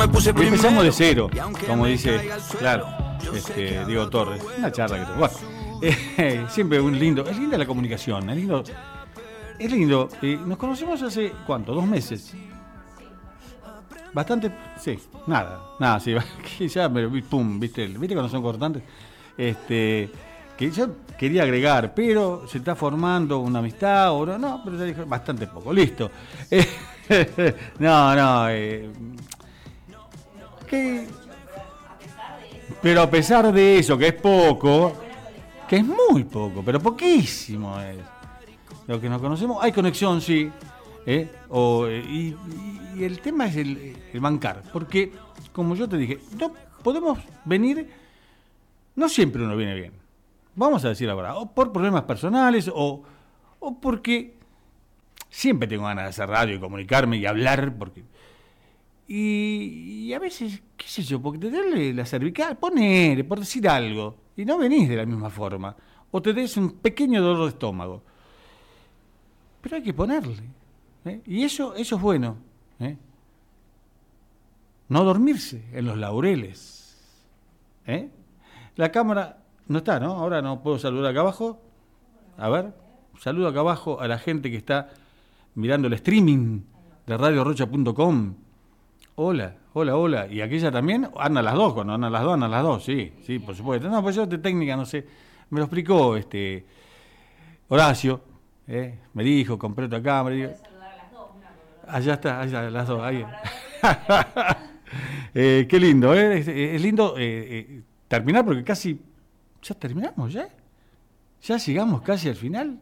Empezamos de cero, como dice, claro, Diego Torres. Una charla que tengo. Bueno, siempre es linda la comunicación, es lindo. Nos conocemos hace, ¿cuánto? 2 meses. Bastante, sí, nada, sí, que ya pum, viste cuando son cortantes, que yo quería agregar, pero se está formando una amistad, o no, pero ya dije, bastante poco, listo. Pero a pesar de eso, que es poco, que es muy poco, pero poquísimo es. Lo que nos conocemos, hay conexión, sí. Y el tema es el bancar, porque, como yo te dije, no podemos venir, no siempre uno viene bien. Vamos a decir ahora, o por problemas personales, o porque siempre tengo ganas de hacer radio y comunicarme y hablar, porque... Y a veces, qué sé yo, porque te duele la cervical, ponele, por decir algo, y no venís de la misma forma, o te des un pequeño dolor de estómago. Pero hay que ponerle, y eso es bueno, no dormirse en los laureles. La cámara no está, ¿no? Ahora no puedo saludar acá abajo. A ver, saludo acá abajo a la gente que está mirando el streaming de radiorocha.com. Hola. ¿Y aquella también? Andan las dos, cuando andan las dos, sí, por supuesto. No, pues yo de técnica no sé. Me lo explicó Horacio, me dijo, compré otra cámara. Puedes saludar a las dos, allá las dos, ahí. Qué lindo, es lindo terminar porque casi, ya terminamos, ya llegamos casi al final.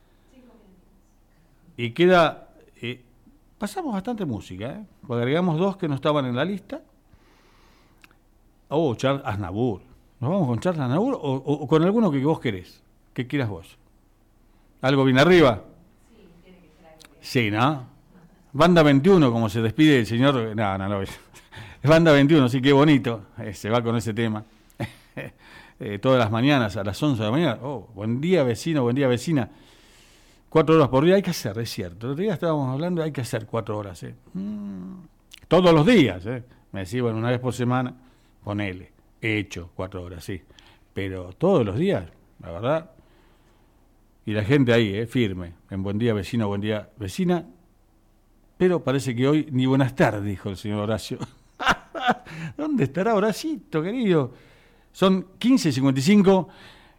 Y queda... pasamos bastante música, porque agregamos 2 que no estaban en la lista. Charles Aznavour. ¿Nos vamos con Charles Aznavour o con alguno que vos querés? ¿Qué quieras vos? ¿Algo bien arriba? Sí, tiene que ser algo bien. Sí, ¿no? Banda 21, como se despide el señor... No. Es Banda 21, sí, qué bonito. Se va con ese tema. Todas las mañanas, a las 11 de la mañana. Buen día, vecino, buen día, vecina. 4 horas por día hay que hacer, es cierto. El otro día estábamos hablando, hay que hacer 4 horas. Todos los días. Me decía, bueno, una vez por semana, ponele. He hecho 4 horas, sí. Pero todos los días, la verdad. Y la gente ahí, firme. En buen día, vecino, buen día, vecina. Pero parece que hoy ni buenas tardes, dijo el señor Horacio. ¿Dónde estará Horacito, querido? Son 15:55.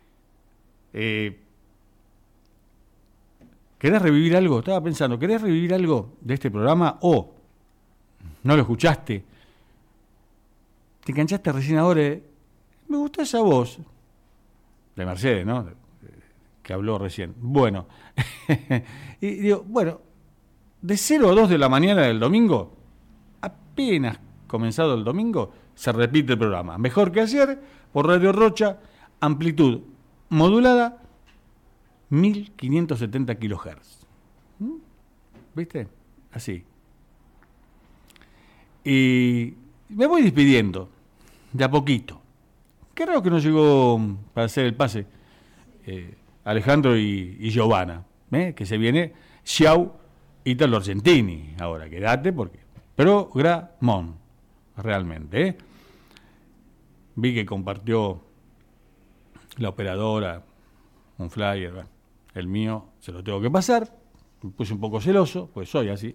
¿Querés revivir algo? Estaba pensando, ¿querés revivir algo de este programa o no lo escuchaste? Te enganchaste recién ahora. Me gustó esa voz de Mercedes, ¿no? Que habló recién. Bueno, y digo, de 0 a 2 de la mañana del domingo, apenas comenzado el domingo, se repite el programa. Mejor que ayer, por Radio Rocha, amplitud modulada, 1570 kilohertz. ¿Viste? Así. Y me voy despidiendo, de a poquito. Creo que nos llegó para hacer el pase Alejandro y Giovanna, que se viene Xiao Italo Argentini. Ahora, quédate porque... Programón, realmente. Vi que compartió la operadora un flyer, el mío se lo tengo que pasar, me puse un poco celoso, pues soy así.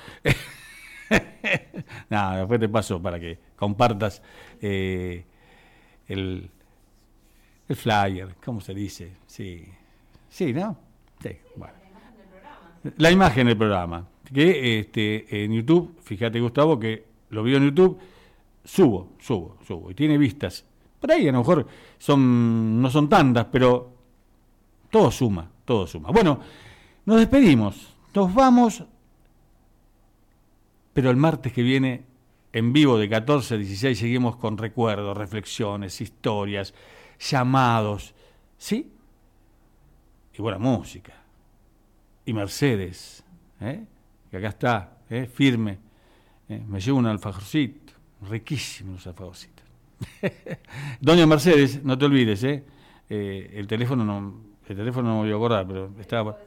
Nada, después te paso para que compartas el flyer, ¿cómo se dice? Sí, ¿no? Sí, bueno. La imagen del programa, que en YouTube, fíjate Gustavo, que lo vio en YouTube, subo, y tiene vistas. Por ahí a lo mejor no son tantas, pero todo suma. Bueno, nos despedimos, nos vamos, pero el martes que viene, en vivo de 14 a 16, seguimos con recuerdos, reflexiones, historias, llamados, ¿sí? Y buena música. Y Mercedes, que acá está, firme, me lleva un alfajorcito, riquísimos los alfajorcitos. Doña Mercedes, no te olvides, el teléfono no me voy a acordar, pero estaba...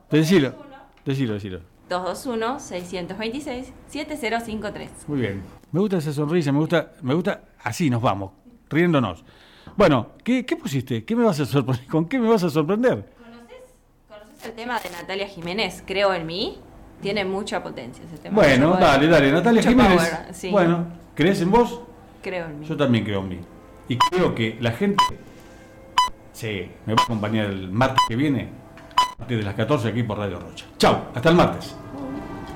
Decilo. 221-626-7053. Muy bien. Me gusta esa sonrisa, me gusta, así nos vamos, riéndonos. Bueno, ¿qué pusiste? ¿Qué me vas a sorprender? ¿Con qué me vas a sorprender? ¿Conoces el tema de Natalia Jiménez? Creo en mí. Tiene mucha potencia ese tema. Bueno, dale, Natalia Jiménez. Power, sí. Bueno, ¿crees en vos? Creo en mí. Yo también creo en mí. Y creo que la gente, sí, me va a acompañar el martes que viene, a partir de las 14 aquí por Radio Rocha. Chau, hasta el martes.